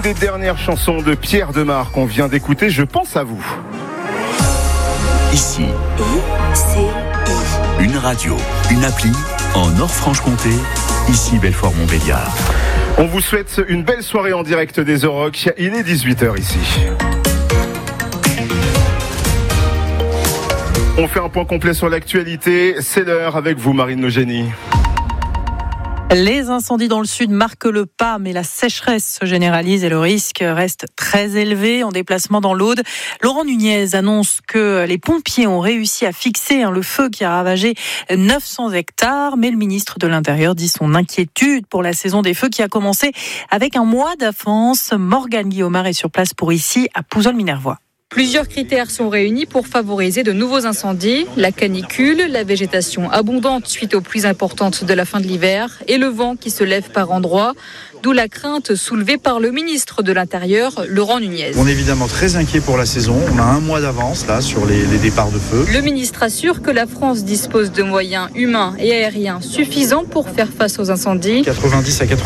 des dernières chansons de Pierre Demar qu'on vient d'écouter, Je pense à vous. Ici, une radio, une appli en Nord-Franche-Comté, ici Belfort-Montbéliard. On vous souhaite une belle soirée en direct des Orocs. Il est 18h ici. On fait un point complet sur l'actualité. C'est l'heure avec vous, Marine Nogénie. Les incendies dans le sud marquent le pas, mais la sécheresse se généralise et le risque reste très élevé. En déplacement dans l'Aude, Laurent Nunez annonce que les pompiers ont réussi à fixer le feu qui a ravagé 900 hectares. Mais le ministre de l'Intérieur dit son inquiétude pour la saison des feux qui a commencé avec un mois d'avance. Morgane Guillaumard est sur place pour ici à Pouzols-Minervois. Plusieurs critères sont réunis pour favoriser de nouveaux incendies. La canicule, la végétation abondante suite aux pluies importantes de la fin de l'hiver et le vent qui se lève par endroits. D'où la crainte soulevée par le ministre de l'Intérieur, Laurent Nunez. On est évidemment très inquiet pour la saison. On a un mois d'avance là sur les départs de feu. Le ministre assure que la France dispose de moyens humains et aériens suffisants pour faire face aux incendies. 90 à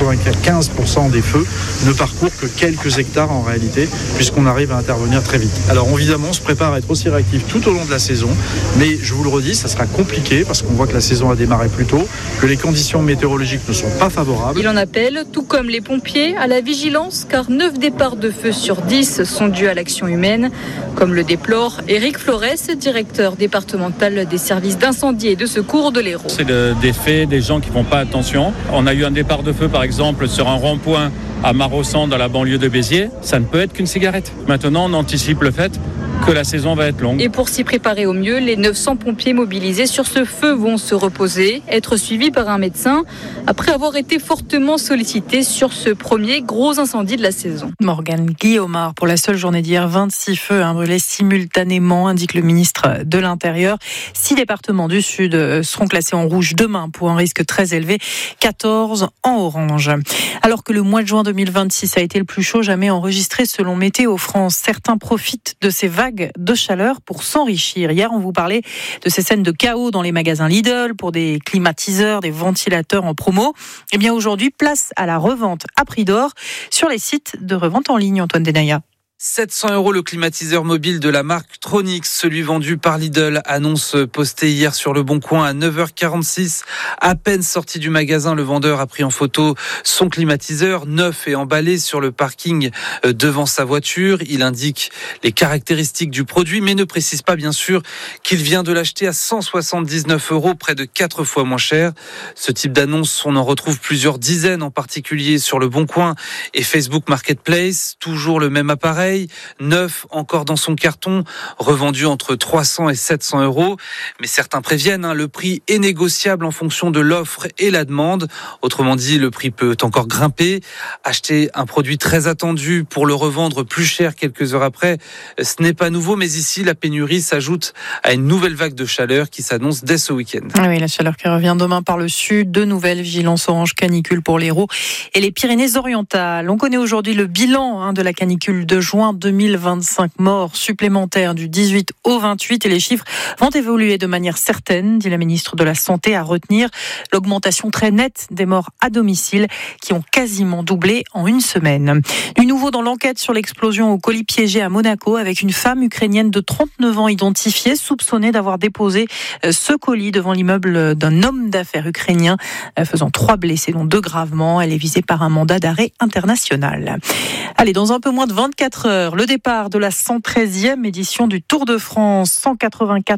95% des feux ne parcourent que quelques hectares en réalité, puisqu'on arrive à intervenir très vite. Alors évidemment, on se prépare à être aussi réactif tout au long de la saison, mais je vous le redis, ça sera compliqué parce qu'on voit que la saison a démarré plus tôt, que les conditions météorologiques ne sont pas favorables. Il en appelle, tout comme les pompiers, à la vigilance, car 9 départs de feu sur 10 sont dus à l'action humaine, comme le déplore Éric Flores, directeur départemental des services d'incendie et de secours de l'Hérault. C'est des faits, des gens qui ne font pas attention. On a eu un départ de feu, par exemple, sur un rond-point à Marossan, dans la banlieue de Béziers. Ça ne peut être qu'une cigarette. Maintenant, on anticipe le fait que la saison va être longue. Et pour s'y préparer au mieux, les 900 pompiers mobilisés sur ce feu vont se reposer, être suivis par un médecin, après avoir été fortement sollicités sur ce premier gros incendie de la saison. Morgane Guillaumard, pour la seule journée d'hier, 26 feux brûlés simultanément, indique le ministre de l'Intérieur. 6 départements du Sud seront classés en rouge demain pour un risque très élevé, 14 en orange. Alors que le mois de juin 2026 a été le plus chaud jamais enregistré selon Météo France, certains profitent de ces vagues de chaleur pour s'enrichir. Hier, on vous parlait de ces scènes de chaos dans les magasins Lidl pour des climatiseurs, des ventilateurs en promo. Eh bien, aujourd'hui, place à la revente à prix d'or sur les sites de revente en ligne, Antoine Denaya. 700 € le climatiseur mobile de la marque Tronix, celui vendu par Lidl, annonce postée hier sur Le Bon Coin à 9h46. À peine sorti du magasin, le vendeur a pris en photo son climatiseur neuf et emballé sur le parking devant sa voiture. Il indique les caractéristiques du produit, mais ne précise pas bien sûr qu'il vient de l'acheter à 179 €, près de 4 fois moins cher. Ce type d'annonce, on en retrouve plusieurs dizaines, en particulier sur Le Bon Coin et Facebook Marketplace. Toujours le même appareil, neuf encore dans son carton, revendu entre 300 et 700 €. Mais certains préviennent, le prix est négociable en fonction de l'offre et la demande. Autrement dit, le prix peut encore grimper. Acheter un produit très attendu pour le revendre plus cher quelques heures après, ce n'est pas nouveau. Mais ici, la pénurie s'ajoute à une nouvelle vague de chaleur qui s'annonce dès ce week-end. Oui, la chaleur qui revient demain par le sud. De nouvelles vigilances orange canicule pour l'Hérault et les Pyrénées-Orientales. On connaît aujourd'hui le bilan de la canicule de juin 2025, morts supplémentaires du 18 au 28 et les chiffres vont évoluer de manière certaine, dit la ministre de la Santé, à retenir l'augmentation très nette des morts à domicile qui ont quasiment doublé en une semaine. Du nouveau dans l'enquête sur l'explosion au colis piégé à Monaco avec une femme ukrainienne de 39 ans identifiée, soupçonnée d'avoir déposé ce colis devant l'immeuble d'un homme d'affaires ukrainien, faisant 3 blessés, dont 2 gravement. Elle est visée par un mandat d'arrêt international. Allez, dans un peu moins de 24 heures, le départ de la 113e édition du Tour de France. 184